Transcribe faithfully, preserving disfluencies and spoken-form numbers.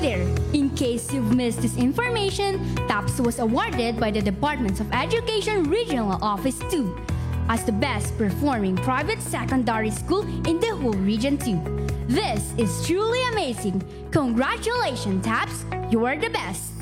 there! In case you've missed this information, TAPS was awarded by the Department of Education Regional Office two as the best performing private secondary school in the whole Region two. This is truly amazing! Congratulations, TAPS! You are the best!